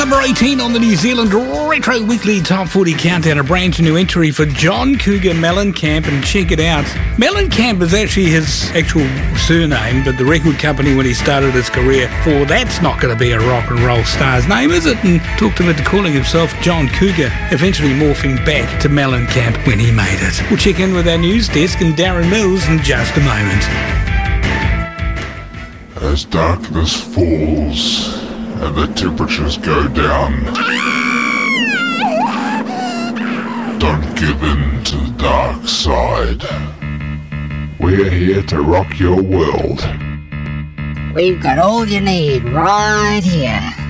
Number 18 on the New Zealand Retro Weekly Top 40 Countdown, a brand new entry for John Cougar Mellencamp, and check it out. Mellencamp is actually his actual surname, but the record company when he started his career for That's Not Gonna Be a Rock and Roll Star's name, is it? And talked him into calling himself John Cougar, eventually morphing back to Mellencamp when he made it. We'll check in with our news desk and Darren Mills in just a moment. As darkness falls and the temperatures go down, don't give in to the dark side. We're here to rock your world. We've got all you need right here.